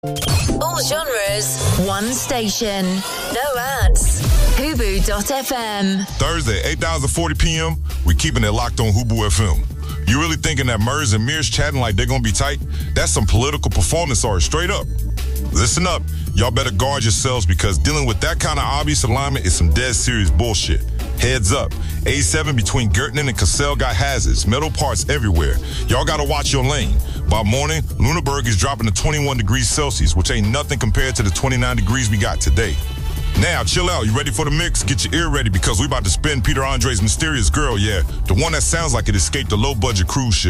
All genres, one station. No ads. Hubu.fm. Thursday, 8:40 p.m., we're keeping it locked on Hubu FM. You really thinking that Murs and Mears chatting like they're gonna be tight? That's some political performance art, straight up. Listen up. Y'all better guard yourselves because dealing with that kind of obvious alignment is some dead serious bullshit. Heads up. A7 between Gertnan and Cassell got hazards, metal parts everywhere. Y'all gotta watch your lane. By morning, Lunenburg is dropping to 21 degrees Celsius, which ain't nothing compared to the 29 degrees we got today. Now, chill out. You ready for the mix? Get your ear ready because we about to spin Peter Andre's Mysterious Girl, yeah. The one that sounds like it escaped a low-budget cruise ship.